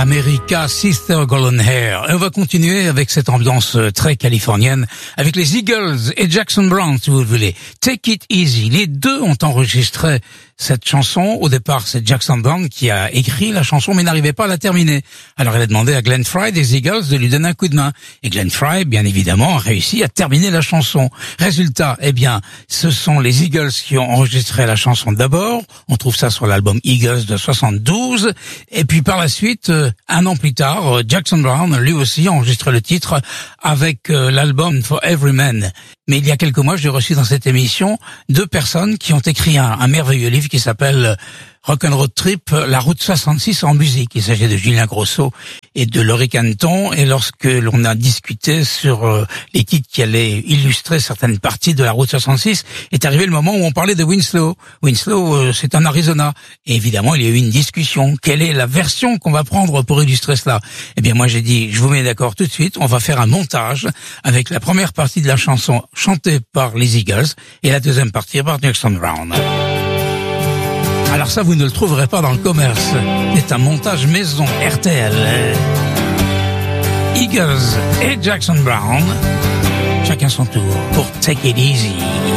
America, Sister Golden Hair. Et on va continuer avec cette ambiance très californienne, avec les Eagles et Jackson Browne, si vous voulez. Take It Easy. Les deux ont enregistré cette chanson. Au départ, c'est Jackson Browne qui a écrit la chanson, mais n'arrivait pas à la terminer. Alors, elle a demandé à Glenn Frey des Eagles de lui donner un coup de main. Et Glenn Frey, bien évidemment, a réussi à terminer la chanson. Résultat, eh bien, ce sont les Eagles qui ont enregistré la chanson d'abord. On trouve ça sur l'album Eagles de 72. Et puis, par la suite, un an plus tard, Jackson Browne, lui aussi, a enregistré le titre avec l'album For Every Man. Mais il y a quelques mois, j'ai reçu dans cette émission deux personnes qui ont écrit un merveilleux livre qui s'appelle Rock'n'Roll Trip, la route 66 en musique. Il s'agit de Julien Grosso et de Laurie Canton. Et lorsque l'on a discuté sur les titres qui allaient illustrer certaines parties de la route 66, est arrivé le moment où on parlait de Winslow. Winslow, c'est en Arizona. Et évidemment, il y a eu une discussion. Quelle est la version qu'on va prendre pour illustrer cela? Eh bien, moi, j'ai dit, je vous mets d'accord tout de suite. On va faire un montage avec la première partie de la chanson chantée par les Eagles et la deuxième partie par Jackson Browne. Alors ça, vous ne le trouverez pas dans le commerce. C'est un montage maison RTL. Eagles et Jackson Browne, chacun son tour pour Take It Easy.